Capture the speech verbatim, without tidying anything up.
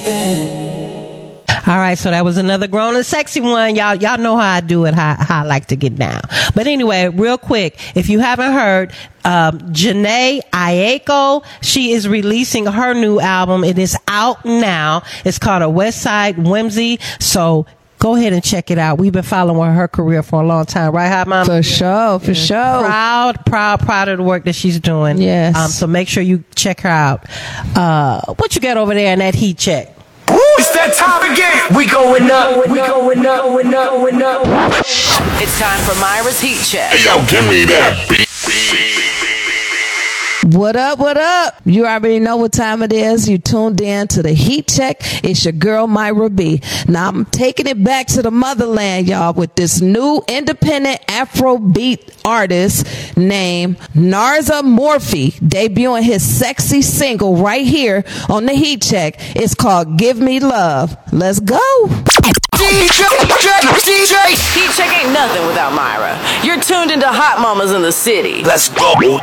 All right, so that was another grown and sexy one. Y'all, y'all know how I do it, how, how I like to get down. But anyway, real quick, if you haven't heard, um, Janae Aiko, she is releasing her new album. It is out now. It's called A West Side Whimsy. So go ahead and check it out. We've been following her career for a long time, right, Hot Mama? For sure, for sure. Proud, proud, proud of the work that she's doing. Yes. Um, so make sure you check her out. Uh, what you got over there in that heat check? It's that time again. We going up. We going up. Going up. Going up. It's time for Myra's Heat Check. Hey, yo, give me that beat. What up, what up? You already know what time it is. You tuned in to the Heat Check. It's your girl, Myra B. Now, I'm taking it back to the motherland, y'all, with this new independent Afrobeat artist named Narza Morphe, debuting his sexy single right here on the Heat Check. It's called Give Me Love. Let's go. D J, D J. Heat Check ain't nothing without Myra. You're tuned into Hot Mamas in the City. Let's go.